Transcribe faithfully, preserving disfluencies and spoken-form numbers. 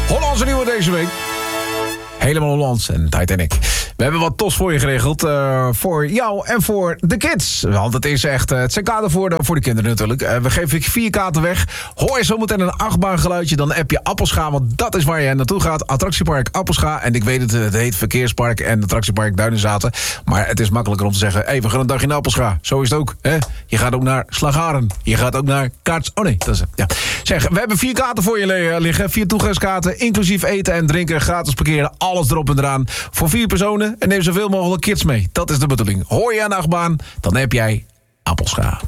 Hollandse nieuwe deze week. Helemaal Hollands en Titanic. We hebben wat tos voor je geregeld. Uh, voor jou en voor de kids. Want het is echt... Uh, het zijn kaarten voor de, voor de kinderen natuurlijk. Uh, we geven vier kaarten weg. Hoor je zometeen een achtbaangeluidje, dan app je Appelscha. Want dat is waar je naartoe gaat. Attractiepark Appelscha. En ik weet het, het heet Verkeerspark en Attractiepark Duinenzaten. Maar het is makkelijker om te zeggen... Hé, hey, we gaan een dagje naar Appelscha. Zo is het ook. Hè? Je gaat ook naar Slagharen. Je gaat ook naar Kaarts... Oh nee, dat is het. Ja. Zeg, we hebben vier kaarten voor je liggen. Vier toegangskaarten, inclusief eten en drinken. Gratis parkeren, alles erop en eraan. Voor vier personen en neem zoveel mogelijk kids mee. Dat is de bedoeling. Hoor je een achtbaan, dan heb jij Appelscha.